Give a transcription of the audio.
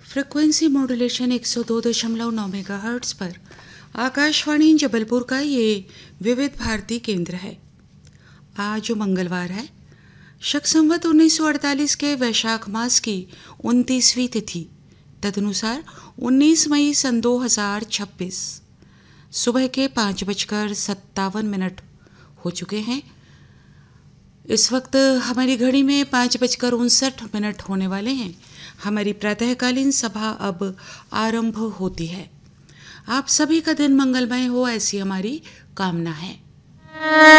Frequency modulation 102.9 megahertz पर आकाशवाणी जबलपुर का ये विविध भारती केंद्र है। आज मंगलवार है, शक संवत 1948 के वैशाख मास की 29वीं तिथि, तदनुसार 19 मई सन 2026। सुबह के 5:57 हो चुके हैं। इस वक्त हमारी घड़ी में 5:59 होने वाले हैं। हमारी प्रातःकालीन सभा अब आरंभ होती है। आप सभी का दिन मंगलमय हो, ऐसी हमारी कामना है।